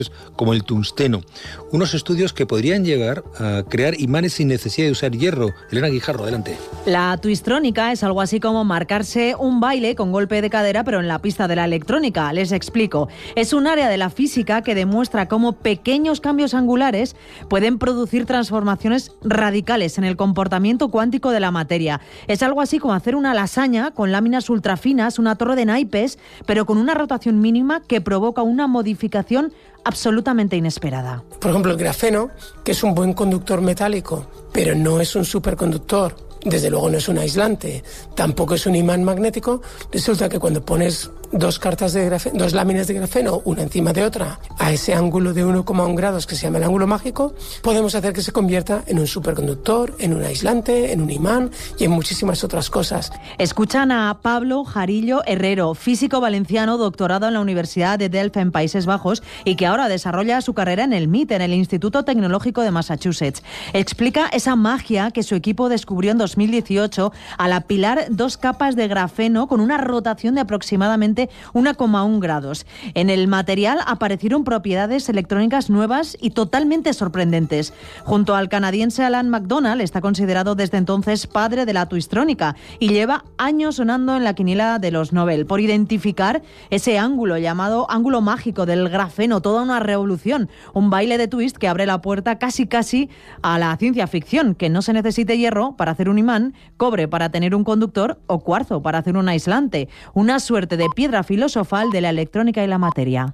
como el tungsteno. Unos estudios que podrían llegar a crear imanes sin necesidad de usar hierro. Elena Guijarro, adelante. La twistrónica es algo así como marcarse un baile con golpe de cadera, pero en la pista de la electrónica. Les explico. Es un área de la física que demuestra cómo pequeños cambios angulares pueden producir transformaciones radicales en el comportamiento cuántico de la materia. Es algo así como hacer una lasaña con láminas ultrafinas, una torre de naipes, pero con una rotación mínima que provoca una modificación absolutamente inesperada. Por ejemplo, el grafeno, que es un buen conductor metálico, pero no es un superconductor, desde luego no es un aislante, tampoco es un imán magnético, resulta que cuando pones dos láminas de grafeno, una encima de otra, a ese ángulo de 1,1 grados que se llama el ángulo mágico, podemos hacer que se convierta en un superconductor, en un aislante, en un imán y en muchísimas otras cosas. Escuchan a Pablo Jarillo Herrero, físico valenciano, doctorado en la Universidad de Delft en Países Bajos y que ahora desarrolla su carrera en el MIT, en el Instituto Tecnológico de Massachusetts. Explica esa magia que su equipo descubrió en 2018 al apilar dos capas de grafeno con una rotación de aproximadamente 1,1 grados. En el material aparecieron propiedades electrónicas nuevas y totalmente sorprendentes. Junto al canadiense Alan McDonald, está considerado desde entonces padre de la twistrónica y lleva años sonando en la quiniela de los Nobel por identificar ese ángulo llamado ángulo mágico del grafeno, toda una revolución, un baile de twist que abre la puerta casi a la ciencia ficción, que no se necesite hierro para hacer un imán, cobre para tener un conductor o cuarzo para hacer un aislante, una suerte de piedra filosofal de la electrónica y la materia.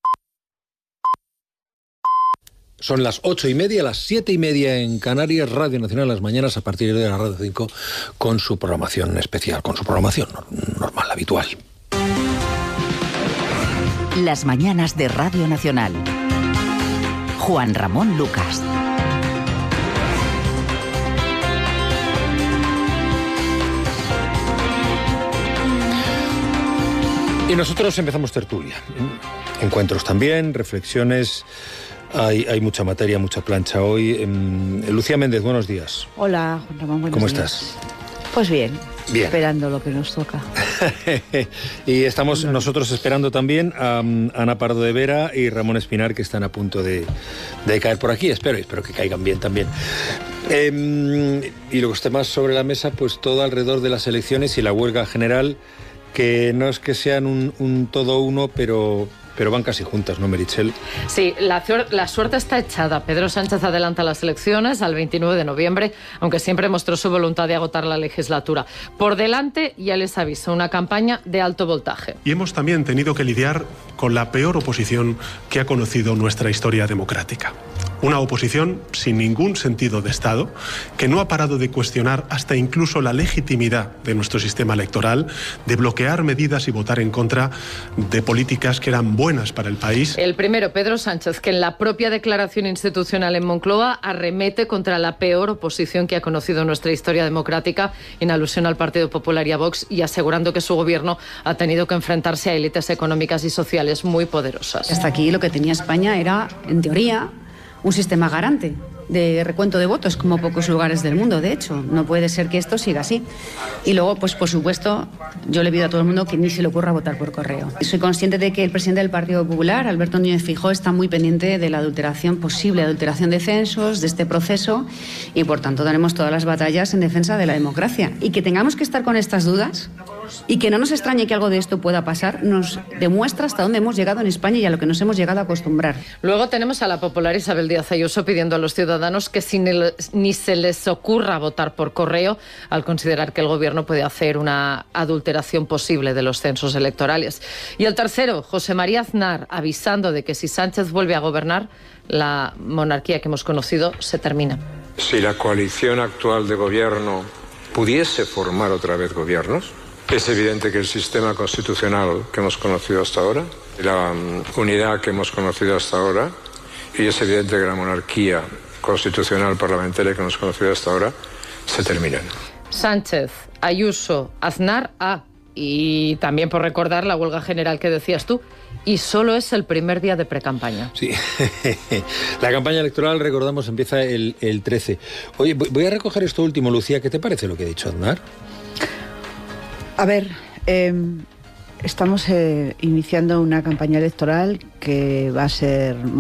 Son las 8:30, las 7:30 en Canarias, Radio Nacional las mañanas a partir de la Radio 5 con su programación especial, con su programación normal, habitual. Las mañanas de Radio Nacional. Juan Ramón Lucas. Y nosotros empezamos tertulia. Encuentros también, reflexiones. Hay mucha materia, mucha plancha hoy. Lucía Méndez, buenos días. Hola, Juan Ramón, buenos días. ¿Cómo estás? Pues bien, esperando lo que nos toca. Y estamos nosotros esperando también a Ana Pardo de Vera y Ramón Espinar, que están a punto de caer por aquí. Espero que caigan bien también. Y los temas sobre la mesa, pues todo alrededor de las elecciones y la huelga general, que no es que sean un todo uno, pero van casi juntas, ¿no, Meritxell? Sí, la suerte está echada. Pedro Sánchez adelanta las elecciones al 29 de noviembre, aunque siempre mostró su voluntad de agotar la legislatura. Por delante, ya les aviso, una campaña de alto voltaje. Y hemos también tenido que lidiar con la peor oposición que ha conocido nuestra historia democrática. Una oposición sin ningún sentido de Estado, que no ha parado de cuestionar hasta incluso la legitimidad de nuestro sistema electoral, de bloquear medidas y votar en contra de políticas que eran buenas para el país. El primero, Pedro Sánchez, que en la propia declaración institucional en Moncloa arremete contra la peor oposición que ha conocido nuestra historia democrática, en alusión al Partido Popular y a Vox, y asegurando que su gobierno ha tenido que enfrentarse a élites económicas y sociales muy poderosas. Hasta aquí lo que tenía España era, en teoría, un sistema garante de recuento de votos, como pocos lugares del mundo, de hecho. No puede ser que esto siga así. Y luego, pues por supuesto, yo le pido a todo el mundo que ni se le ocurra votar por correo. Soy consciente de que el presidente del Partido Popular, Alberto Núñez Feijóo, está muy pendiente de la posible adulteración de censos, de este proceso, y por tanto daremos todas las batallas en defensa de la democracia. Y que tengamos que estar con estas dudas y que no nos extrañe que algo de esto pueda pasar, nos demuestra hasta dónde hemos llegado en España y a lo que nos hemos llegado a acostumbrar. Luego tenemos a la popular Isabel Díaz Ayuso pidiendo a los ciudadanos que ni se les ocurra votar por correo, al considerar que el gobierno puede hacer una adulteración posible de los censos electorales. Y el tercero, José María Aznar, avisando de que si Sánchez vuelve a gobernar, la monarquía que hemos conocido se termina. Si la coalición actual de gobierno pudiese formar otra vez gobiernos, es evidente que el sistema constitucional que hemos conocido hasta ahora, la unidad que hemos conocido hasta ahora, y es evidente que la monarquía constitucional parlamentaria que hemos conocido hasta ahora, se terminan. Sánchez, Ayuso, Aznar, y también por recordar la huelga general que decías tú, y solo es el primer día de precampaña. Sí, la campaña electoral, recordamos, empieza el 13. Oye, voy a recoger esto último, Lucía, ¿qué te parece lo que ha dicho Aznar? A ver, estamos iniciando una campaña electoral que va a ser